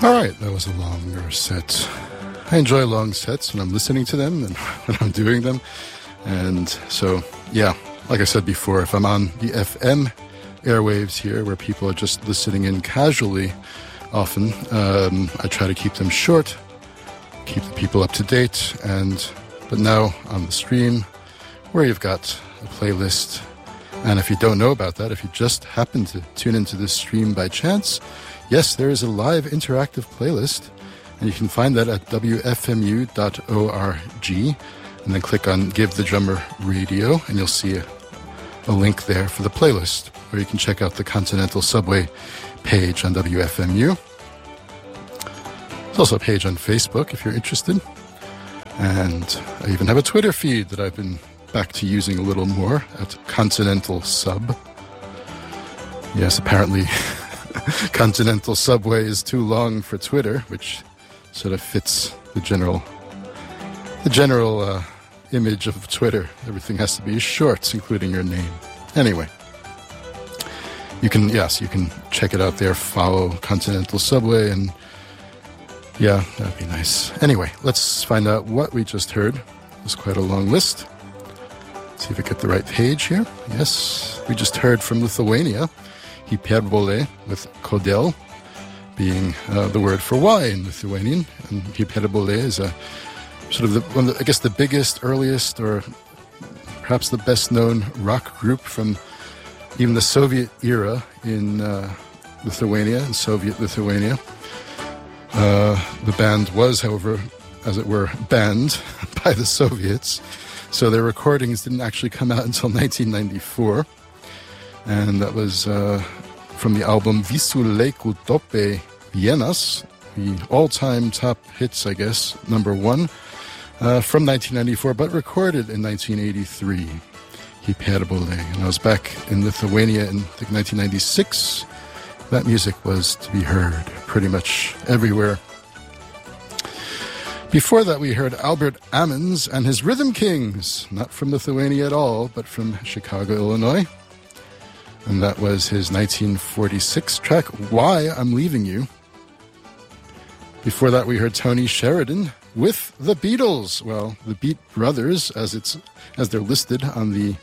All right, that was a longer set. I enjoy long sets when I'm listening to them and when I'm doing them. And so, yeah, like I said before, if I'm on the FM airwaves here where people are just listening in casually, often, I try to keep them short, keep the people up to date. But now on the stream, where you've got a playlist, and if you don't know about that, if you just happen to tune into this stream by chance, yes, there is a live interactive playlist, and you can find that at wfmu.org, and then click on Give the Drummer Radio, and you'll see a link there for the playlist, or you can check out the Continental Subway page on WFMU. There's also a page on Facebook if you're interested, and I even have a Twitter feed that I've been back to using a little more at Continental Sub. Yes, apparently Continental Subway is too long for Twitter, which sort of fits the general image of Twitter. Everything has to be short, including your name. Anyway, you can check it out there, follow Continental Subway, and yeah, that'd be nice. Anyway, let's find out what we just heard. It was quite a long list. See if I get the right page here. Yes, we just heard from Lithuania, hyperbole, with kodėl, being the word for why in Lithuanian. And hyperbole is a sort of the biggest, earliest, or perhaps the best known rock group from even the Soviet era in Lithuania, in Soviet Lithuania. The band was, however, as it were, banned by the Soviets. So their recordings didn't actually come out until 1994. And that was from the album Visu Laikų Topai Vienas, the all-time top hits, I guess, number one, from 1994, but recorded in 1983. Hyperbole. And I was back in Lithuania in, I think, 1996. That music was to be heard pretty much everywhere. Before that, we heard Albert Ammons and his Rhythm Kings, not from Lithuania at all, but from Chicago, Illinois. And that was his 1946 track, Why I'm Leaving You. Before that, we heard Tony Sheridan with the Beatles. Well, the Beat Brothers, as they're listed on the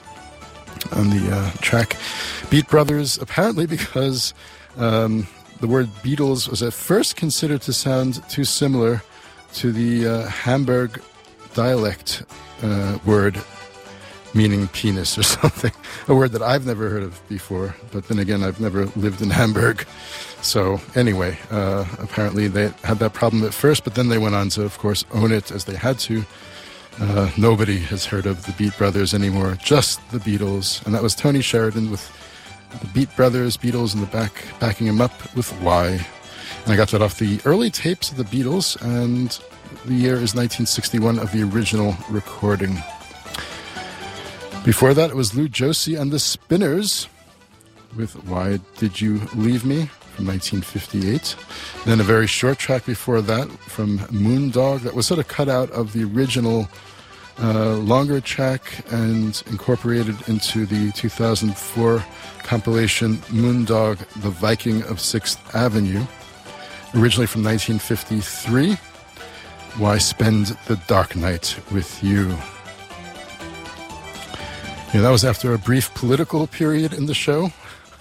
track. Beat Brothers, apparently because the word Beatles was at first considered to sound too similar to the Hamburg dialect word meaning penis or something, a word that I've never heard of before, but then again, I've never lived in Hamburg. So anyway, apparently they had that problem at first, but then they went on to, of course, own it as they had to. Nobody has heard of the Beat Brothers anymore, just the Beatles, and that was Tony Sheridan with the Beat Brothers, Beatles in the back, backing him up with Why. And I got that off the early tapes of the Beatles, and the year is 1961 of the original recording. Before that, it was Lou Josie and the Spinners with Why Did You Leave Me from 1958. Then a very short track before that from Moondog that was sort of cut out of the original longer track and incorporated into the 2004 compilation Moondog, The Viking of 6th Avenue. Originally from 1953, Why Spend the Dark Night With You. Yeah, that was after a brief political period in the show.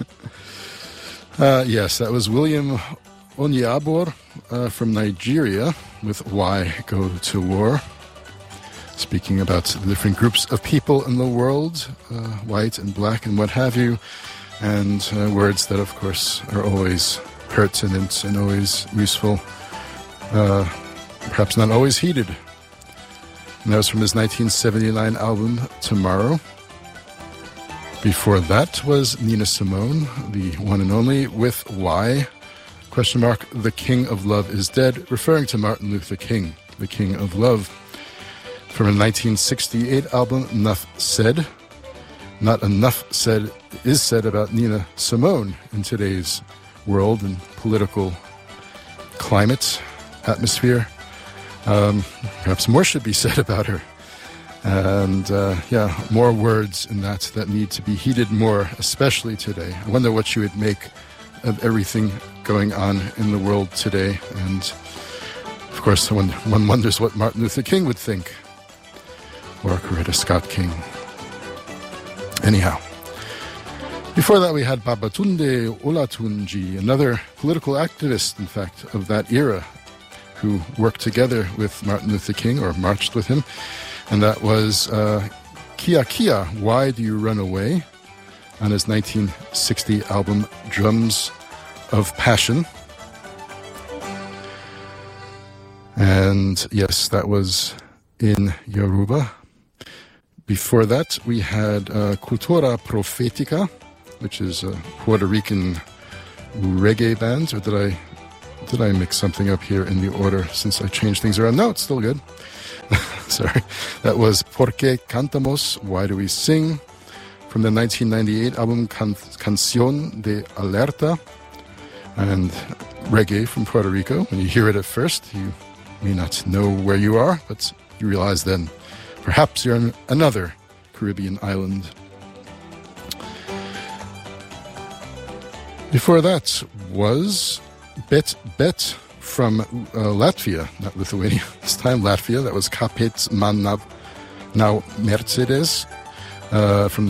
Yes, that was William Onyeabor from Nigeria with Why Go to War. Speaking about the different groups of people in the world, white and black and what have you, and words that, of course, are always pertinent and always useful, perhaps not always heeded. And that was from his 1979 album, Tomorrow. Before that was Nina Simone, the one and only, with Why? The King of Love is Dead, referring to Martin Luther King, the King of Love. From a 1968 album, Enough Said. Not enough is said about Nina Simone in today's world and political climate, atmosphere. Perhaps more should be said about her. And more words in that need to be heeded more, especially today. I wonder what she would make of everything going on in the world today. And, of course, one wonders what Martin Luther King would think, or Coretta Scott King. Anyhow, before that we had Babatunde Olatunji, another political activist, in fact, of that era, who worked together with Martin Luther King, or marched with him, and that was Kia Kia, Why Do You Run Away, on his 1960 album Drums of Passion. And yes, that was in Yoruba. Before that, we had Cultura Profetica, which is a Puerto Rican reggae band. Or did I mix something up here in the order since I changed things around? No, it's still good. Sorry. That was Por qué Cantamos, Why Do We Sing, from the 1998 album Canción de Alerta, and reggae from Puerto Rico. When you hear it at first, you may not know where you are, but you realize then perhaps you're on another Caribbean island. Before that was Bet Bet from Latvia, not Lithuania, this time Latvia. That was Kāpēc man nav Mercedes from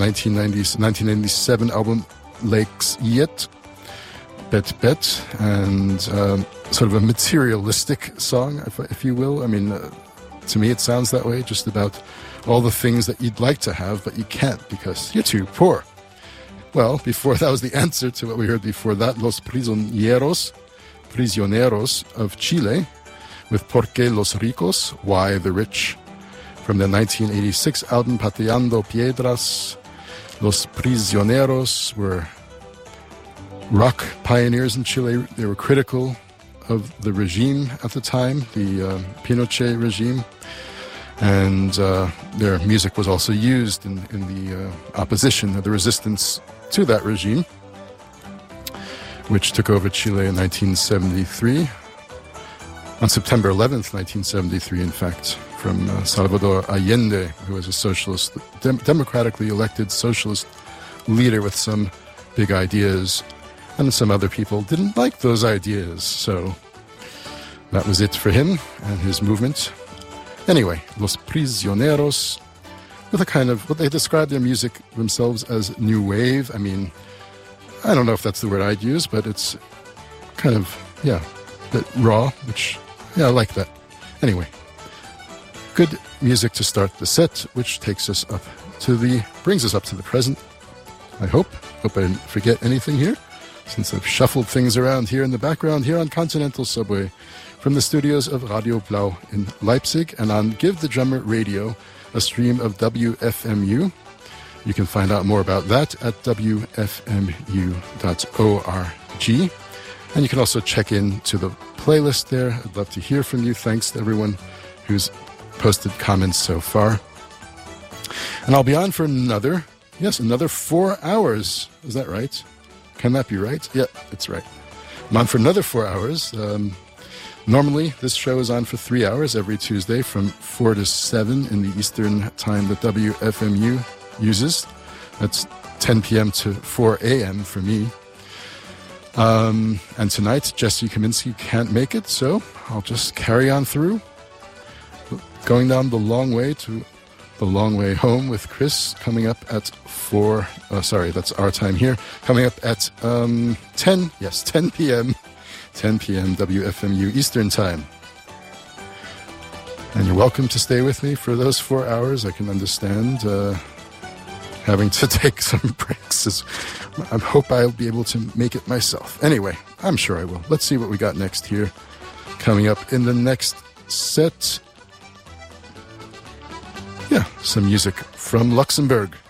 1997 album Laiks Iet, Bet Bet, and sort of a materialistic song, if you will. I mean, to me it sounds that way, just about all the things that you'd like to have, but you can't because you're too poor. Well, before that was the answer to what we heard before that, Los Prisioneros of Chile, with Por qué los ricos, Why the Rich, from the 1986 album Pateando Piedras. Los Prisioneros were rock pioneers in Chile. They were critical of the regime at the time, the Pinochet regime, and their music was also used in the opposition of the resistance to that regime, which took over Chile in 1973, on September 11th, 1973, in fact, from Salvador Allende, who was a socialist, democratically elected socialist leader with some big ideas, and some other people didn't like those ideas, so that was it for him and his movement. Anyway, Los Prisioneros, with a kind of, what they describe their music themselves as new wave. I mean, I don't know if that's the word I'd use, but it's kind of, a bit raw, which, I like that. Anyway, good music to start the set, which brings us up to the present, I hope. Hope I didn't forget anything here, since I've shuffled things around here in the background here on Continental Subway, from the studios of Radio Blau in Leipzig, and on Give the Drummer Radio, a stream of WFMU. You can find out more about that at wfmu.org. And you can also check in to the playlist there. I'd love to hear from you. Thanks to everyone who's posted comments so far. And I'll be on for another 4 hours. Is that right? Can that be right? Yeah, it's right. I'm on for another 4 hours. Normally, this show is on for 3 hours every Tuesday from 4 to 7 in the Eastern time that WFMU uses. That's 10 p.m. to 4 a.m. for me. And tonight, Jesse Kaminsky can't make it, so I'll just carry on through, going down the long way to the long way home with Chris, coming up at 4. That's our time here. Coming up at 10 p.m. 10 p.m. WFMU Eastern Time. And you're welcome to stay with me for those 4 hours. I can understand having to take some breaks. I hope I'll be able to make it myself. Anyway, I'm sure I will. Let's see what we got next here. Coming up in the next set, some music from Luxembourg.